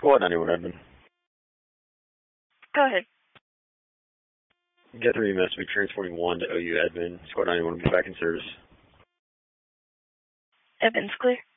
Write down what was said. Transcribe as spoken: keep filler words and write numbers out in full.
Squad ninety-one, Edmund. Go ahead. Get three must be transporting one to O U Edmund. Squad ninety-one will be back in service. Edmund's clear.